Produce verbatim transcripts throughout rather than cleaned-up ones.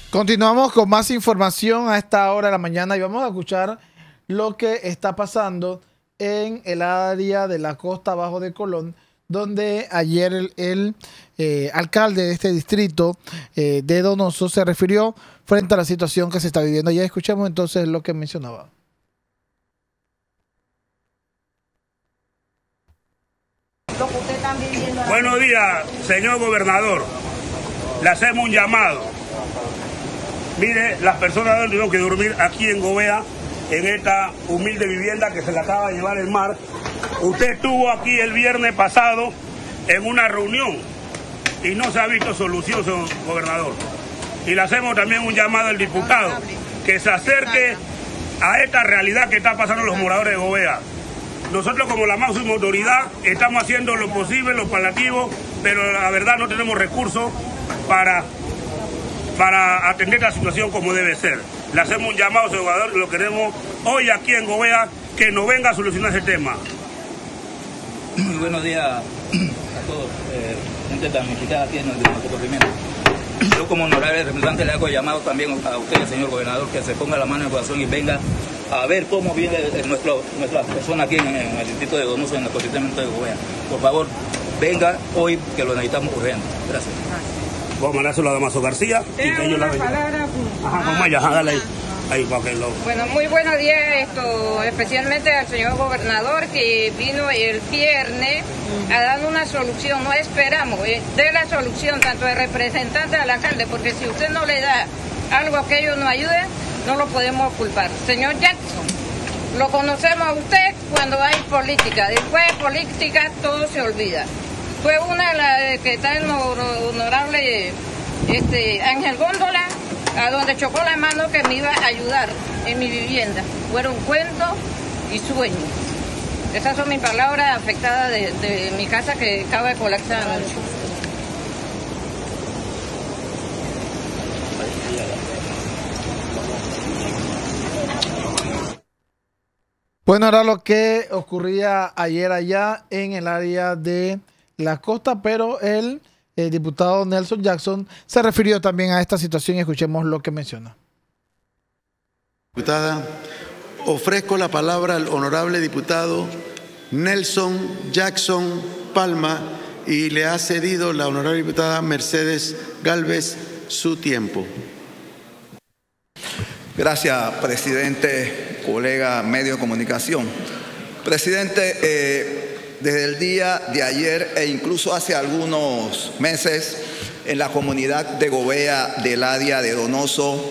Continuamos con más información a esta hora de la mañana y vamos a escuchar lo que está pasando en el área de la costa abajo de Colón, donde ayer el, el eh, alcalde de este distrito eh, de Donoso se refirió frente a la situación que se está viviendo. Ya escuchemos entonces lo que mencionaba. Buenos días, señor gobernador. Le hacemos un llamado. Mire, las personas han tenido que dormir aquí en Gobea, en esta humilde vivienda que se la acaba de llevar el mar. Usted estuvo aquí el viernes pasado en una reunión y no se ha visto solución, señor gobernador. Y le hacemos también un llamado al diputado que se acerque a esta realidad que está pasando los moradores de Gobea. Nosotros como la máxima autoridad estamos haciendo lo posible, lo paliativo, pero la verdad no tenemos recursos para, para atender la situación como debe ser. Le hacemos un llamado, señor gobernador, lo queremos hoy aquí en Gobea, que nos venga a solucionar ese tema. Muy buenos días a todos, eh, gente damnificada aquí en el corrimiento. Yo como honorable representante le hago llamado también a usted, señor gobernador, que se ponga la mano en el corazón y venga a ver cómo vive nuestro, nuestra persona aquí en, en el distrito de Donoso, en el corregimiento de Gobea. Por favor, venga hoy, que lo necesitamos urgente. Gracias. Vamos a mandárselo a Damaso García. Y que ellos la palabra, Ajá, vamos allá, dale ahí. Ahí, para que lo... Bueno, muy buenos días, esto, especialmente al señor gobernador que vino el viernes a dar una solución. No esperamos, eh, de la solución tanto el representante al alcalde, porque si usted no le da algo que ellos nos ayuden, no lo podemos culpar. Señor Jackson, lo conocemos a usted cuando hay política. Después de política todo se olvida. Fue una de las que está en honorable este, Ángel Góndola, a donde chocó la mano que me iba a ayudar en mi vivienda. Fueron cuentos y sueños. Esas son mis palabras afectadas de, de mi casa que acaba de colapsar anoche. Bueno, era lo que ocurría ayer allá en el área de la costa, pero el El diputado Nelson Jackson se refirió también a esta situación y escuchemos lo que menciona. Diputada, ofrezco la palabra al honorable diputado Nelson Jackson Palma y le ha cedido la honorable diputada Mercedes Gálvez su tiempo. Gracias, presidente, colega medio de comunicación. Presidente, eh, desde el día de ayer e incluso hace algunos meses en la comunidad de Gobea del área de Donoso,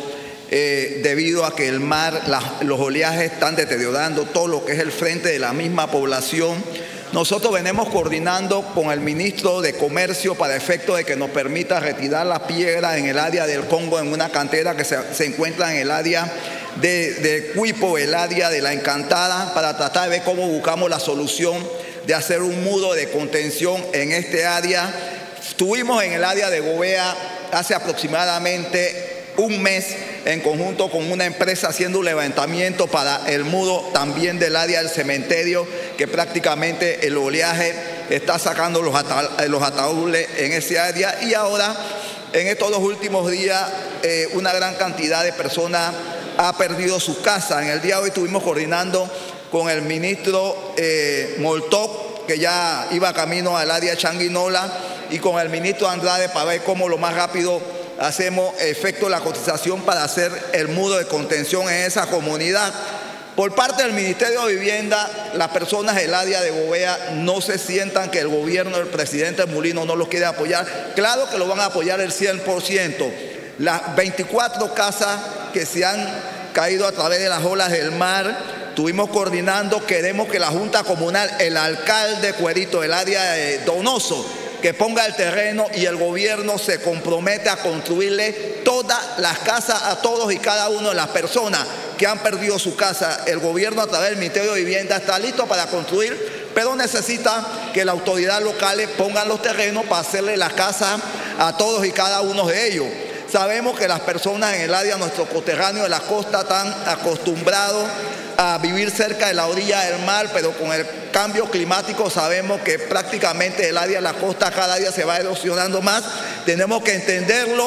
eh, debido a que el mar, la, los oleajes están deteriorando todo lo que es el frente de la misma población, nosotros venimos coordinando con el ministro de Comercio para efecto de que nos permita retirar la piedra en el área del Congo, en una cantera que se, se encuentra en el área de, de Cuipo, el área de La Encantada, para tratar de ver cómo buscamos la solución de hacer un muro de contención en este área. Estuvimos en el área de Gobea hace aproximadamente un mes en conjunto con una empresa haciendo un levantamiento para el muro también del área del cementerio, que prácticamente el oleaje está sacando los, ata los ataúdes en ese área. Y ahora, en estos dos últimos días, eh, una gran cantidad de personas ha perdido su casa. En el día de hoy estuvimos coordinando con el ministro eh, Moltó, que ya iba camino al área de Changuinola, y con el ministro Andrade para ver cómo lo más rápido hacemos efecto de la cotización para hacer el muro de contención en esa comunidad. Por parte del Ministerio de Vivienda, las personas del área de Gobea no se sientan que el gobierno del presidente Mulino no los quiere apoyar. Claro que lo van a apoyar el cien por ciento. Las veinticuatro casas que se han caído a través de las olas del mar, estuvimos coordinando, queremos que la Junta Comunal, el alcalde Cuerito del área de Donoso, que ponga el terreno y el gobierno se compromete a construirle todas las casas a todos y cada uno de las personas que han perdido su casa. El gobierno a través del Ministerio de Vivienda está listo para construir, pero necesita que las autoridades locales pongan los terrenos para hacerle las casas a todos y cada uno de ellos. Sabemos que las personas en el área, nuestros coterráneos de la costa, están acostumbrados a vivir cerca de la orilla del mar, pero con el cambio climático sabemos que prácticamente el área de la costa cada día se va erosionando más. Tenemos que entenderlo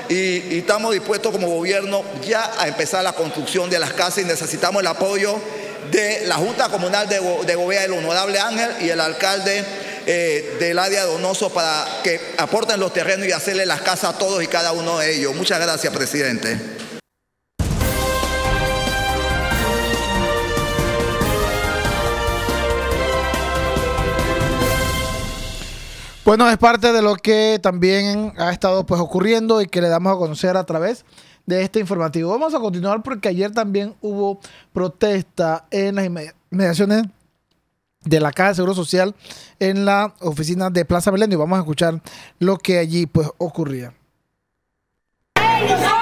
y, y estamos dispuestos como gobierno ya a empezar la construcción de las casas y necesitamos el apoyo de la Junta Comunal de, de Gobea, el honorable Ángel y el alcalde eh, del área de Donoso para que aporten los terrenos y hacerle las casas a todos y cada uno de ellos. Muchas gracias, presidente. Bueno, es parte de lo que también ha estado pues ocurriendo y que le damos a conocer a través de este informativo. Vamos a continuar porque ayer también hubo protesta en las inmediaciones de la Caja de Seguro Social en la oficina de Plaza Milenio. Vamos a escuchar lo que allí pues ocurría. ¡Ellos!